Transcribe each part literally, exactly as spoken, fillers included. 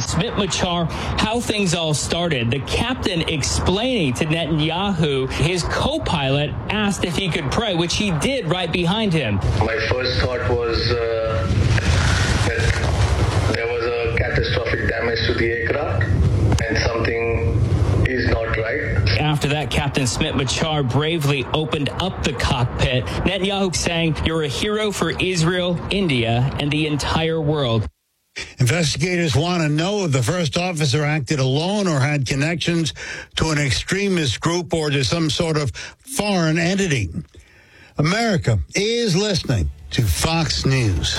Smith-Machar how things all started. The captain explaining to Netanyahu, his co-pilot asked if he could pray, which he did right behind him. My first thought was uh, that there was a catastrophic damage to the aircraft and something is not right. After that, Captain Smith-Machar bravely opened up the cockpit. Netanyahu saying, "You're a hero for Israel, India, and the entire world." Investigators want to know if the first officer acted alone or had connections to an extremist group or to some sort of foreign entity. America is listening to Fox News.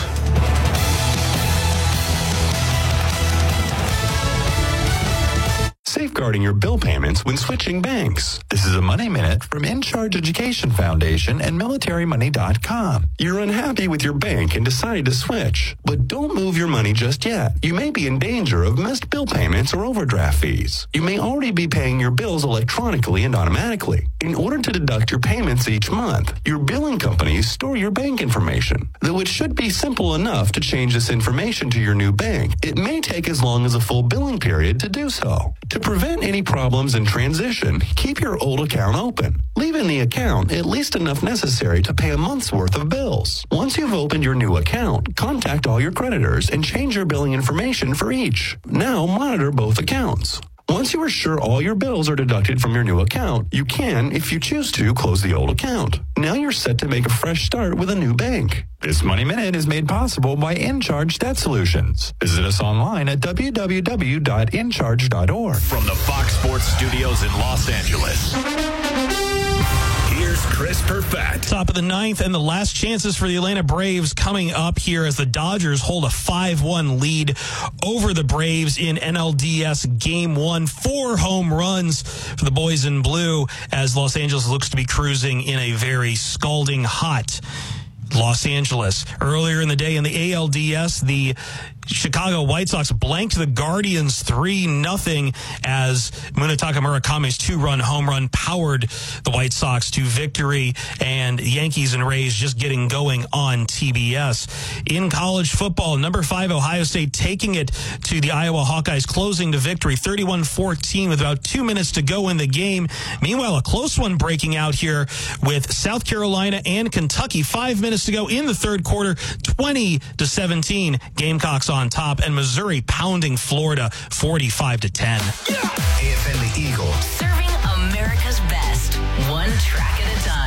Safeguarding your bill payments when switching banks. This is a Money Minute from In Charge Education Foundation and military money dot com. You're unhappy with your bank and decided to switch, but don't move your money just yet. You may be in danger of missed bill payments or overdraft fees. You may already be paying your bills electronically and automatically. In order to deduct your payments each month, your billing companies store your bank information. Though it should be simple enough to change this information to your new bank, it may take as long as a full billing period to do so. To prevent any problems in transition, keep your old account open. Leave in the account at least enough necessary to pay a month's worth of bills. Once you've opened your new account, contact all your creditors and change your billing information for each. Now monitor both accounts. Once you are sure all your bills are deducted from your new account, you can, if you choose to, close the old account. Now you're set to make a fresh start with a new bank. This Money Minute is made possible by InCharge Debt Solutions. Visit us online at w w w dot in charge dot org. From the Fox Sports Studios in Los Angeles, here's Chris Perfett. Top of the ninth and the last chances for the Atlanta Braves coming up here as the Dodgers hold a five one lead over the Braves in N L D S Game one. Four home runs for the boys in blue as Los Angeles looks to be cruising in a very scalding hot Los Angeles. Earlier in the day in the A L D S, the Chicago White Sox blanked the Guardians three nothing as Munetaka Murakame's two-run home run powered the White Sox to victory, and Yankees and Rays just getting going on T B S. In college football, number five Ohio State taking it to the Iowa Hawkeyes, closing to victory thirty-one fourteen with about two minutes to go in the game. Meanwhile, a close one breaking out here with South Carolina and Kentucky. Five minutes to go in the third quarter, twenty to seventeen. Gamecocks on top, and Missouri pounding Florida forty-five to ten. A F N The Eagle. Serving America's best, one track at a time.